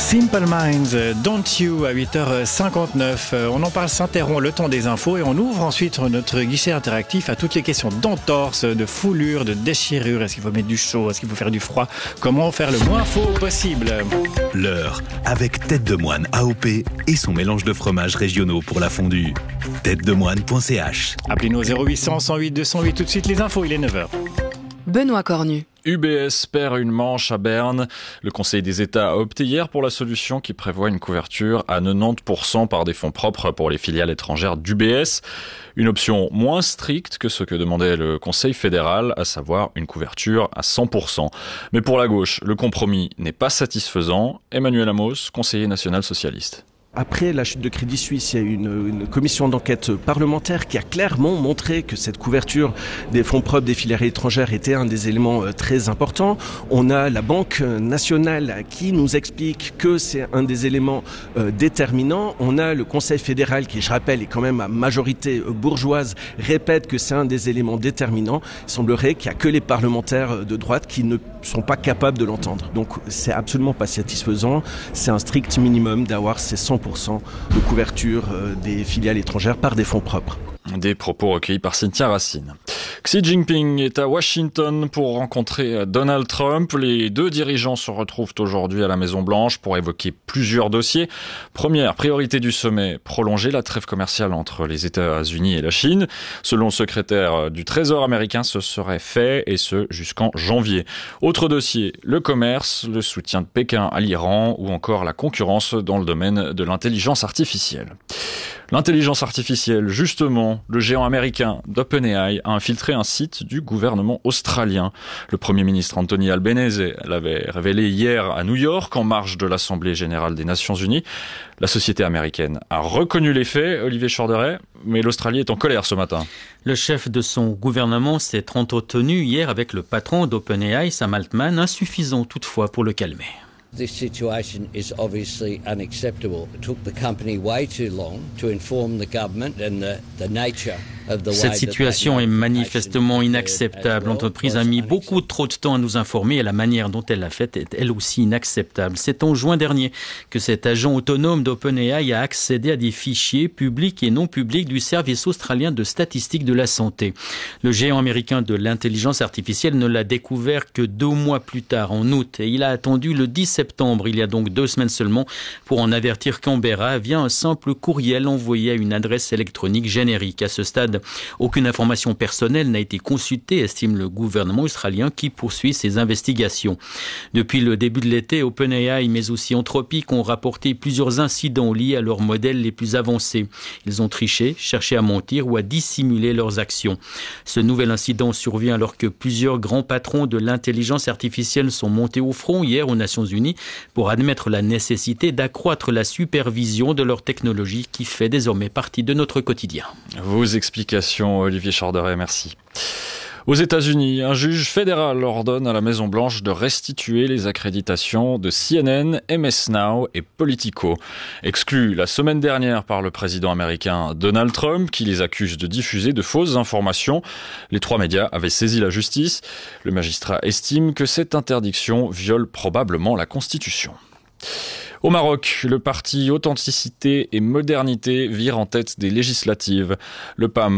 Simple Minds, Don't You à 8h59. On en parle, s'interrompt le temps des infos et on ouvre ensuite notre guichet interactif à toutes les questions d'entorse, de foulure, de déchirure. Est-ce qu'il faut mettre du chaud? Est-ce qu'il faut faire du froid? Comment faire le moins faux possible? L'heure avec Tête de Moine AOP et son mélange de fromages régionaux pour la fondue. têtedemoine.ch. Appelez-nous au 0800 108 208 tout de suite les infos, il est 9h. Benoît Cornu. UBS perd une manche à Berne. Le Conseil des États a opté hier pour la solution qui prévoit une couverture à 90% par des fonds propres pour les filiales étrangères d'UBS. Une option moins stricte que ce que demandait le Conseil fédéral, à savoir une couverture à 100%. Mais pour la gauche, le compromis n'est pas satisfaisant. Emmanuel Amos, conseiller national socialiste. Après la chute de Crédit Suisse, il y a eu une commission d'enquête parlementaire qui a clairement montré que cette couverture des fonds propres des filiales étrangères était un des éléments très importants. On a la Banque nationale qui nous explique que c'est un des éléments déterminants. On a le Conseil fédéral qui, je rappelle, est quand même à majorité bourgeoise, répète que c'est un des éléments déterminants. Il semblerait qu'il n'y a que les parlementaires de droite qui ne sont pas capables de l'entendre. Donc c'est absolument pas satisfaisant. C'est un strict minimum d'avoir ces 100% de couverture des filiales étrangères par des fonds propres. Des propos recueillis par Cynthia Racine. Xi Jinping est à Washington pour rencontrer Donald Trump. Les deux dirigeants se retrouvent aujourd'hui à la Maison-Blanche pour évoquer plusieurs dossiers. Première priorité du sommet, prolonger la trêve commerciale entre les États-Unis et la Chine. Selon le secrétaire du Trésor américain, ce serait fait et ce jusqu'en janvier. Autre dossier, le commerce, le soutien de Pékin à l'Iran ou encore la concurrence dans le domaine de l'intelligence artificielle. L'intelligence artificielle, justement, le géant américain d'OpenAI a infiltré un site du gouvernement australien. Le Premier ministre Anthony Albanese l'avait révélé hier à New York, en marge de l'Assemblée générale des Nations Unies. La société américaine a reconnu les faits, Olivier Chorderet, mais l'Australie est en colère ce matin. Le chef de son gouvernement s'est entretenu hier avec le patron d'OpenAI, Sam Altman, insuffisant toutefois pour le calmer. This situation is obviously unacceptable. It took the company way too long to inform the government and the nature. Cette situation est manifestement inacceptable. L'entreprise a mis beaucoup trop de temps à nous informer et la manière dont elle l'a fait est elle aussi inacceptable. C'est en juin dernier que cet agent autonome d'OpenAI a accédé à des fichiers publics et non publics du service australien de statistique de la santé. Le géant américain de l'intelligence artificielle ne l'a découvert que 2 mois plus tard, en août, et il a attendu le 10 septembre, il y a donc 2 semaines seulement, pour en avertir Canberra via un simple courriel envoyé à une adresse électronique générique. À ce stade, aucune information personnelle n'a été consultée, estime le gouvernement australien qui poursuit ses investigations. Depuis le début de l'été, OpenAI mais aussi Anthropic ont rapporté plusieurs incidents liés à leurs modèles les plus avancés. Ils ont triché, cherché à mentir ou à dissimuler leurs actions. Ce nouvel incident survient alors que plusieurs grands patrons de l'intelligence artificielle sont montés au front hier aux Nations Unies pour admettre la nécessité d'accroître la supervision de leur technologie qui fait désormais partie de notre quotidien. Vos explications, Olivier Chorderet, merci. Aux États-Unis, un juge fédéral ordonne à la Maison-Blanche de restituer les accréditations de CNN, MS Now et Politico. Exclus la semaine dernière par le président américain Donald Trump, qui les accuse de diffuser de fausses informations. Les 3 médias avaient saisi la justice. Le magistrat estime que cette interdiction viole probablement la Constitution. Au Maroc, le parti Authenticité et Modernité vire en tête des législatives. Le PAM